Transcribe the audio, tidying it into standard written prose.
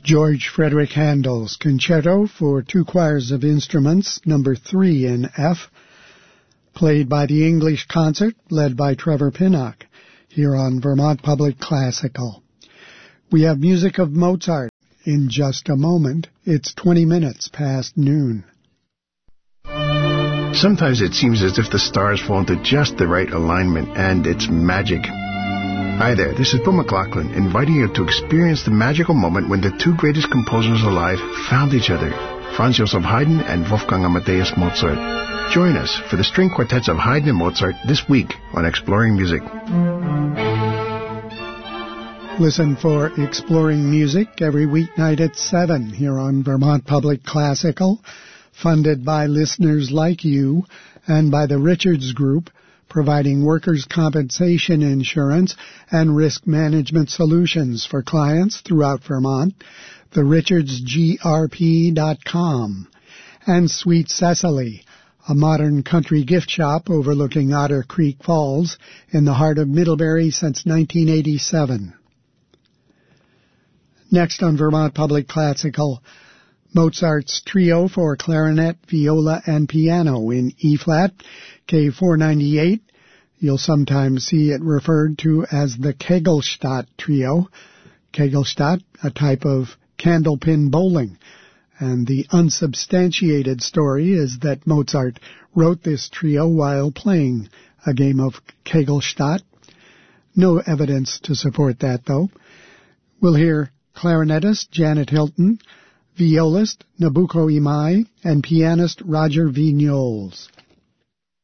George Frederick Handel's Concerto for Two Choirs of Instruments, number 3 in F, played by the English Concert, led by Trevor Pinnock, here on Vermont Public Classical. We have music of Mozart in just a moment. It's 20 minutes past noon. Sometimes it seems as if the stars fall into just the right alignment, and it's magic. Hi there, this is Bill McLaughlin, inviting you to experience the magical moment when the two greatest composers alive found each other, Franz Joseph Haydn and Wolfgang Amadeus Mozart. Join us for the string quartets of Haydn and Mozart this week on Exploring Music. Listen for Exploring Music every weeknight at 7 here on Vermont Public Classical, funded by listeners like you and by the Richards Group, providing workers' compensation insurance and risk management solutions for clients throughout Vermont, therichardsgrp.com, and Sweet Cecily, a modern country gift shop overlooking Otter Creek Falls in the heart of Middlebury since 1987. Next on Vermont Public Classical, Mozart's Trio for Clarinet, Viola, and Piano in E-flat, K498. You'll sometimes see it referred to as the Kegelstadt Trio. Kegelstadt, a type of candlepin bowling. And the unsubstantiated story is that Mozart wrote this trio while playing a game of Kegelstadt. No evidence to support that, though. We'll hear clarinetist Janet Hilton, violist Nabucco Imai, and pianist Roger V. Knowles.